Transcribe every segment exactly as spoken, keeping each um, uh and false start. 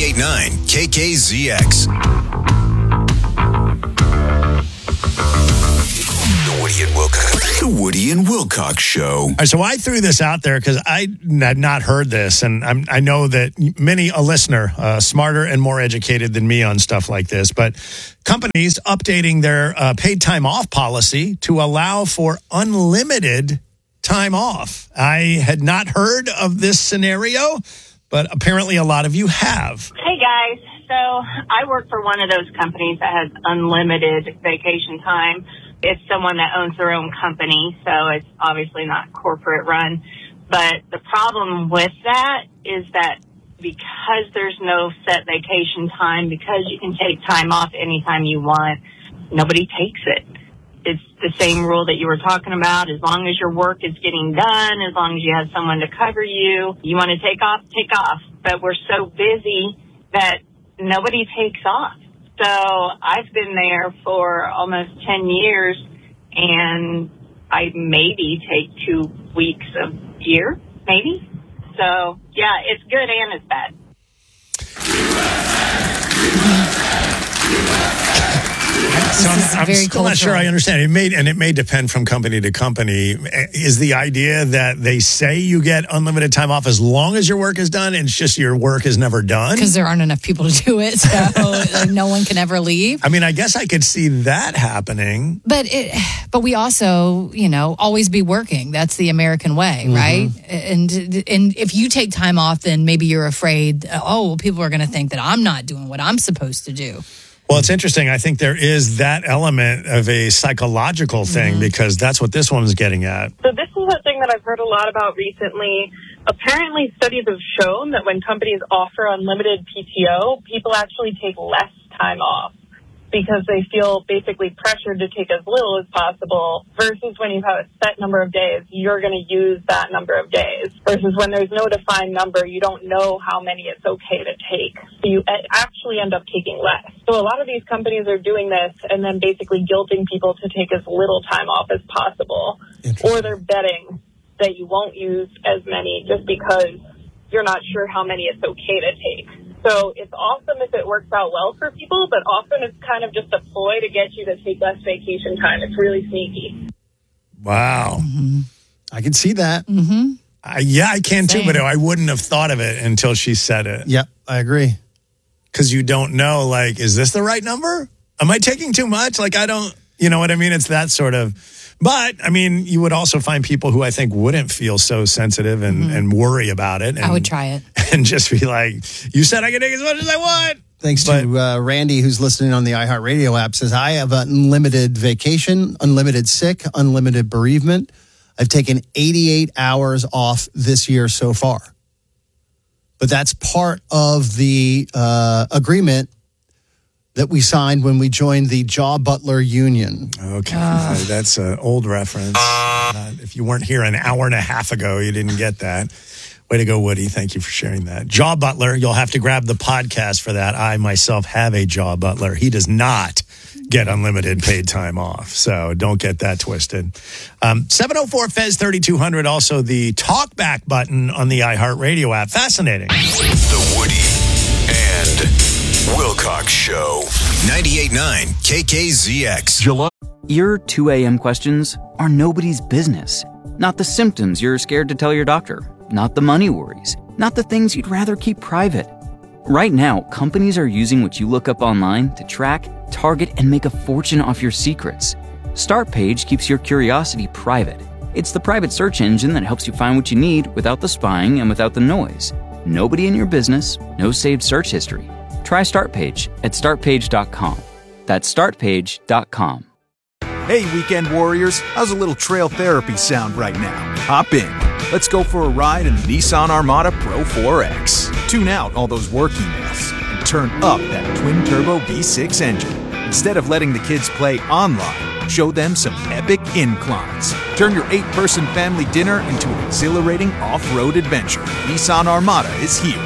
ninety-eight point nine K K Z X. The Woody and Wilcox. The Woody and Wilcox Show. All right, so I threw this out there because I had not heard this, and I'm, I know that many a listener, uh, smarter and more educated than me on stuff like this, but companies updating their uh, paid time off policy to allow for unlimited time off. I had not heard of this scenario, but apparently a lot of you have. Hey, guys. So I work for one of those companies that has unlimited vacation time. It's someone that owns their own company, so it's obviously not corporate run. But the problem with that is that because there's no set vacation time, because you can take time off anytime you want, nobody takes it. It's the same rule that you were talking about. As long as your work is getting done, as long as you have someone to cover you, you want to take off, take off. But we're so busy that nobody takes off. So I've been there for almost ten years, and I maybe take two weeks a year, maybe. So, yeah, it's good and it's bad. So I'm, I'm still not sure I understand. It may, and it may depend from company to company. Is the idea that they say you get unlimited time off as long as your work is done, and it's just your work is never done? Because there aren't enough people to do it, so like, no one can ever leave. I mean, I guess I could see that happening. But it, but we also, you know, always be working. That's the American way, mm-hmm. right? And and if you take time off, then maybe you're afraid, oh, well, people are going to think that I'm not doing what I'm supposed to do. Well, it's interesting. I think there is that element of a psychological thing mm-hmm. because that's what this one's getting at. So this is a thing that I've heard a lot about recently. Apparently, studies have shown that when companies offer unlimited P T O, people actually take less time off because they feel basically pressured to take as little as possible versus when you have a set number of days, you're going to use that number of days versus when there's no defined number, you don't know how many it's okay to take. So you actually end up taking less. So a lot of these companies are doing this and then basically guilting people to take as little time off as possible. Or they're betting that you won't use as many just because you're not sure how many it's okay to take. So it's awesome if it works out well for people, but often it's kind of just a ploy to get you to take less vacation time. It's really sneaky. Wow. Mm-hmm. I can see that. Mm-hmm. Uh, yeah, I can Same. too, but I wouldn't have thought of it until she said it. Yep, I agree. Because you don't know, like, is this the right number? Am I taking too much? Like, I don't, you know what I mean? It's that sort of... But, I mean, you would also find people who I think wouldn't feel so sensitive and, mm-hmm. and worry about it. And, I would try it. And just be like, you said I can take as much as I want. Thanks but, to uh, Randy, who's listening on the iHeartRadio app, says, I have unlimited vacation, unlimited sick, unlimited bereavement. I've taken eighty-eight hours off this year so far. But that's part of the uh, agreement that we signed when we joined the Jaw Butler Union. Okay, uh. that's an old reference. Uh, if you weren't here an hour and a half ago, you didn't get that. Way to go, Woody. Thank you for sharing that. Jaw Butler, you'll have to grab the podcast for that. I myself have a Jaw Butler. He does not get unlimited paid time off, so don't get that twisted. Um, seven oh four F E Z thirty-two hundred, also the talkback button on the iHeartRadio app. Fascinating. The Woody and Wilcox Show. ninety-eight point nine K K Z X. July. Your two a.m. questions are nobody's business. Not the symptoms you're scared to tell your doctor. Not the money worries. Not the things you'd rather keep private. Right now, companies are using what you look up online to track, target, and make a fortune off your secrets. Startpage keeps your curiosity private. It's the private search engine that helps you find what you need without the spying and without the noise. Nobody in your business, no saved search history. Try Startpage at start page dot com. That's start page dot com. Hey, weekend warriors, how's a little trail therapy sound right now? Hop in. Let's go for a ride in the Nissan Armada Pro four X. Tune out all those work emails and turn up that twin-turbo V six engine. Instead of letting the kids play online, show them some epic inclines. Turn your eight-person family dinner into an exhilarating off-road adventure. Nissan Armada is here.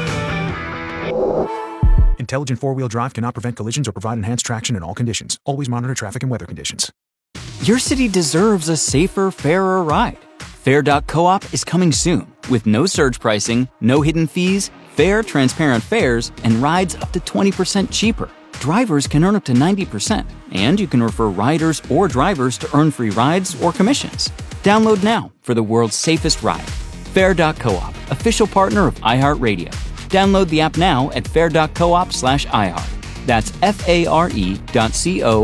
Intelligent four-wheel drive cannot prevent collisions or provide enhanced traction in all conditions. Always monitor traffic and weather conditions. Your city deserves a safer, fairer ride. Fair dot coop is coming soon with no surge pricing, no hidden fees, fair, transparent fares, and rides up to twenty percent cheaper. Drivers can earn up to ninety percent, and you can refer riders or drivers to earn free rides or commissions. Download now for the world's safest ride. Fair dot coop, official partner of iHeartRadio. Download the app now at fair dot coop slash iHeart. That's F A R E dot C O